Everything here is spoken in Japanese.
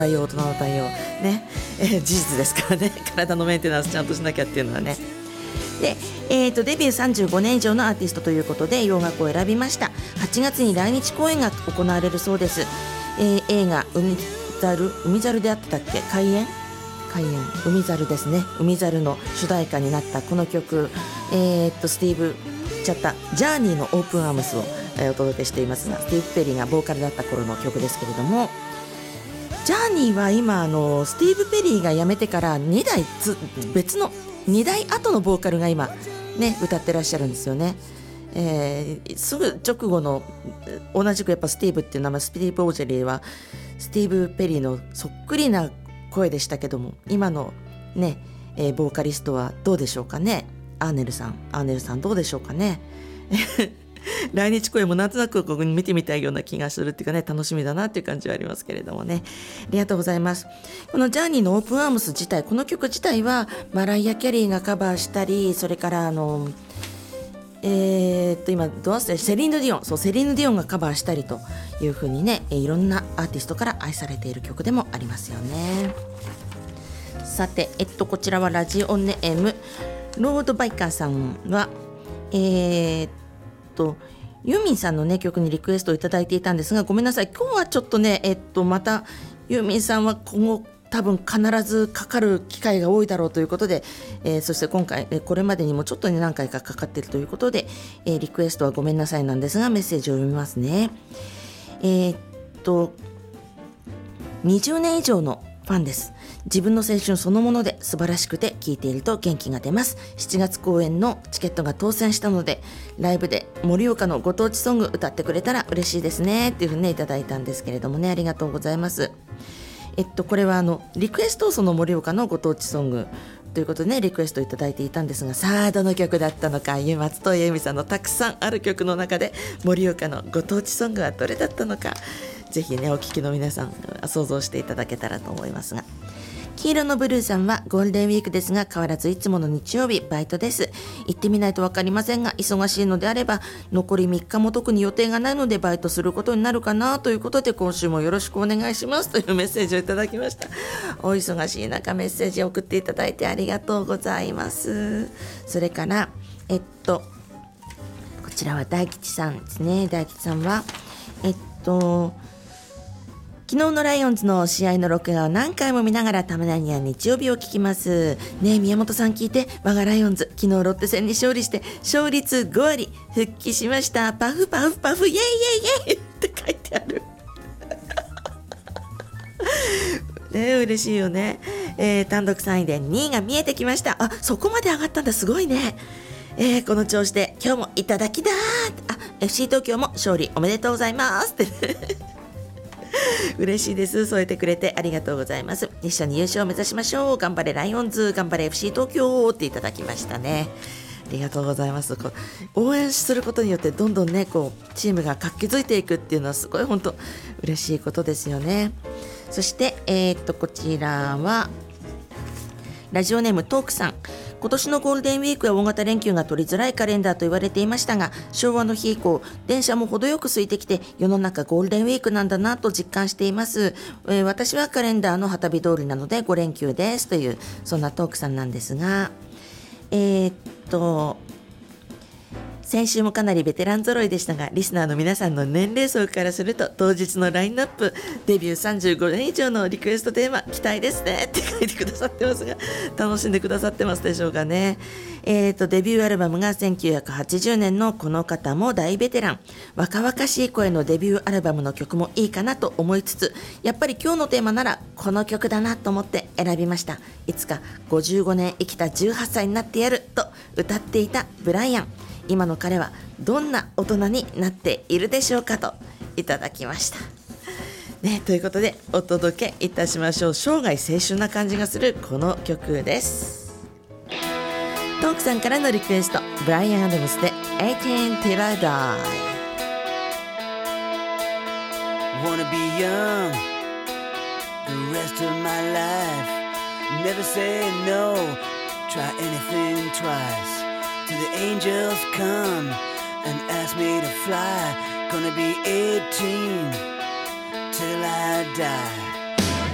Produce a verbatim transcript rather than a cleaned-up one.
対応、大人の対応ね、えー、事実ですからね。体のメンテナンスちゃんとしなきゃっていうのはね。で、えー、とデビューさんじゅうごねん以上のアーティストということで洋楽を選びました。はちがつに来日公演が行われるそうです。えー、映画海猿海猿であったっけ、開演開演海猿ですね。海猿の主題歌になったこの曲、えー、とスティーブちゃったジャーニーのオープンアームスを、えー、お届けしていますが、スティーブ・ペリーがボーカルだった頃の曲ですけれども、ジャーニーは今あのスティーブ・ペリーが辞めてからにだいつ別のにだい後のボーカルが今ね歌ってらっしゃるんですよね。えー、すぐ直後の同じくやっぱスティーブっていう名前、スティーブ・オージェリーはスティーブ・ペリーのそっくりな声でしたけども、今のね、えー、ボーカリストはどうでしょうかね。アーネルさんアーネルさんどうでしょうかね。来日公演もなんとなくここに見てみたいような気がするっていうかね、楽しみだなっていう感じはありますけれどもね。ありがとうございます。このジャーニーのオープンアームス自体、この曲自体はマライア・キャリーがカバーしたり、それからあのえー、っと今どうせセリーヌ・ディオンそうセリーヌ・ディオンがカバーしたりという風にね、いろんなアーティストから愛されている曲でもありますよね。さて、えっとこちらはラジオネームロードバイカーさんはえー、っとユーミンさんの、ね、曲にリクエストをいただいていたんですが、ごめんなさい、今日はちょっとね、えっとまたユーミンさんは今後多分必ずかかる機会が多いだろうということで、えー、そして今回、えー、これまでにもちょっと、ね、何回かかかっているということで、えー、リクエストはごめんなさいなんですが、メッセージを読みますね。えー、っとにじゅうねん以上のファンです。自分の青春そのもので素晴らしくて聴いていると元気が出ます。しちがつ公演のチケットが当選したので、ライブで盛岡のご当地ソング歌ってくれたら嬉しいですねっていうふうに、ね、いただいたんですけれどもね、ありがとうございます。えっとこれはあのリクエストをその盛岡のご当地ソングということで、ね、リクエストいただいていたんですが、さあどの曲だったのか、松任谷由実さんのたくさんある曲の中で盛岡のご当地ソングはどれだったのか、ぜひねお聞きの皆さん想像していただけたらと思いますが、黄色のブルーさんはゴールデンウィークですが変わらずいつもの日曜日バイトです。行ってみないと分かりませんが、忙しいのであれば残りみっかも特に予定がないのでバイトすることになるかなということで、今週もよろしくお願いしますというメッセージをいただきました。お忙しい中メッセージを送っていただいてありがとうございます。それからえっとこちらは大吉さんですね。大吉さんはえっと昨日のライオンズの試合の録画を何回も見ながらたまには日曜日を聞きますね。え宮本さん聞いて、我がライオンズ昨日ロッテ戦に勝利して勝率ごわり復帰しました。パフパフパフイエイイエイイエイって書いてあるね、嬉しいよね、えー、単独さんいでにいが見えてきました。あ、そこまで上がったんだ、すごいね。えー、この調子で今日もいただきだー。あ、エフシー 東京も勝利おめでとうございますって嬉しいです。添えてくれてありがとうございます。一緒に優勝を目指しましょう。頑張れライオンズ、頑張れ エフシー 東京っていただきましたね。ありがとうございます。こう応援することによってどんどんねこうチームが活気づいていくっていうのはすごい本当嬉しいことですよね。そして、えー、っとこちらはラジオネームトークさん。今年のゴールデンウィークは大型連休が取りづらいカレンダーと言われていましたが、昭和の日以降電車も程よく空いてきて世の中ゴールデンウィークなんだなと実感しています。えー、私はカレンダーの旗日通りなのでご連休ですという、そんなトークさんなんですが、えー、っと先週もかなりベテラン揃いでしたが、リスナーの皆さんの年齢層からすると当日のラインナップ、デビューさんじゅうごねん以上のリクエストテーマ期待ですねって書いてくださってますが、楽しんでくださってますでしょうかね。えーとデビューアルバムがせんきゅうひゃくはちじゅうねんのこの方も大ベテラン、若々しい声のデビューアルバムの曲もいいかなと思いつつ、やっぱり今日のテーマならこの曲だなと思って選びました。いつかごじゅうごねん生きたじゅうはっさいになってやると歌っていたブライアン、今の彼はどんな大人になっているでしょうかといただきました、ね、ということでお届けいたしましょう。生涯青春な感じがするこの曲です。トークさんからのリクエスト、ブライアン・アダムスでエイティーン Till I Die。 Wanna be young the rest of my life, never say no, try anything twice.Till the angels come and ask me to fly, gonna be eighteen till I die.